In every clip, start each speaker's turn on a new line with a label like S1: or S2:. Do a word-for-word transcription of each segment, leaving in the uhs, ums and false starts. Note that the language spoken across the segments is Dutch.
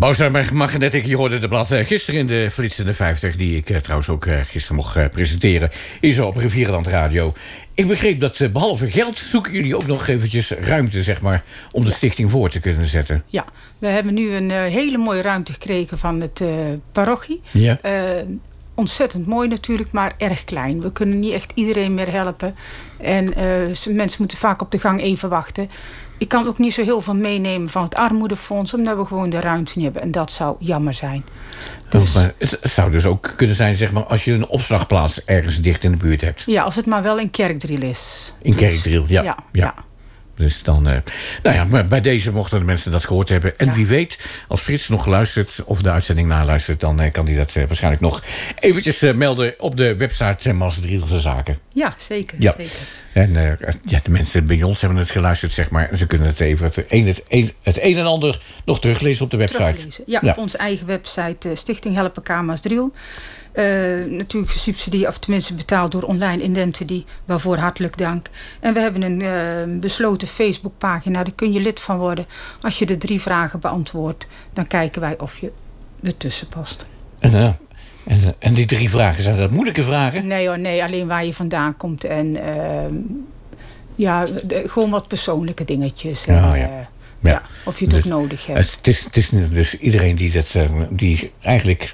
S1: Boussaar Magnetic, je hoorde de blad uh, gisteren in de Flitsende vijftig... die ik uh, trouwens ook uh, gisteren mocht uh, presenteren... is op Rivierenland Radio. Ik begreep dat uh, behalve geld zoeken jullie ook nog eventjes ruimte... zeg maar, om de stichting voor te kunnen zetten.
S2: Ja, we hebben nu een uh, hele mooie ruimte gekregen van het uh, parochie.
S1: Ja.
S2: Uh, ontzettend mooi natuurlijk, maar erg klein. We kunnen niet echt iedereen meer helpen. En uh, mensen moeten vaak op de gang even wachten... Ik kan ook niet zo heel veel meenemen van het armoedefonds... omdat we gewoon de ruimte niet hebben. En dat zou jammer zijn.
S1: Dus... Maar het zou dus ook kunnen zijn, zeg maar... als je een opslagplaats ergens dicht in de buurt hebt.
S2: Ja, als het maar wel in Kerkdriel is.
S1: In Kerkdriel, ja.
S2: Ja,
S1: ja.
S2: ja.
S1: Dus dan, uh, nou ja, bij deze mochten de mensen dat gehoord hebben. En ja. Wie weet, als Frits nog luistert of de uitzending naluistert... dan uh, kan hij dat uh, waarschijnlijk nog eventjes uh, melden op de website uh, Maasdrielse Zaken.
S2: Ja, zeker.
S1: Ja.
S2: zeker.
S1: En uh, ja, de mensen bij ons hebben het geluisterd, zeg maar. En ze kunnen het even het een, het, een, het een en ander nog teruglezen op de website.
S2: Ja, ja, op onze eigen website uh, Stichting Helpen K Maasdriel. Uh, natuurlijk gesubsidieerd, of tenminste betaald door Online Identity, waarvoor hartelijk dank. En we hebben een uh, besloten Facebookpagina, daar kun je lid van worden. Als je de drie vragen beantwoordt, dan kijken wij of je ertussen past.
S1: En, uh, en, en die drie vragen, zijn dat moeilijke vragen?
S2: Nee hoor, nee, alleen waar je vandaan komt en uh, ja, de, gewoon wat persoonlijke dingetjes.
S1: Ja,
S2: en,
S1: ja.
S2: Uh,
S1: ja.
S2: ja, of je het
S1: dus,
S2: ook nodig hebt.
S1: Het is, het is dus iedereen die, dat, uh, die eigenlijk...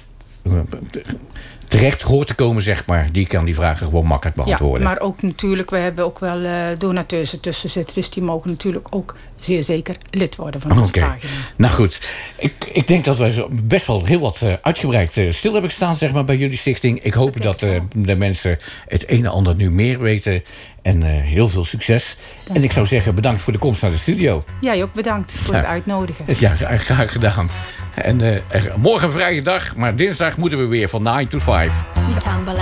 S1: terecht hoort te komen, zeg maar... die kan die vragen gewoon makkelijk beantwoorden.
S2: Ja, maar ook natuurlijk, we hebben ook wel uh, donateurs ertussen zitten... dus die mogen natuurlijk ook zeer zeker lid worden van onze
S1: okay.
S2: pagina.
S1: Nou goed, ik, ik denk dat wij best wel heel wat uh, uitgebreid uh, stil hebben gestaan... zeg maar, bij jullie stichting. Ik hoop dat, dat uh, de mensen het een en ander nu meer weten... en uh, heel veel succes. Dank en ik zou zeggen, bedankt voor de komst naar de studio.
S2: Jij ook bedankt voor ja. het uitnodigen.
S1: Ja, graag gedaan. En uh, morgen een vrije dag, maar dinsdag moeten we weer van nine to five.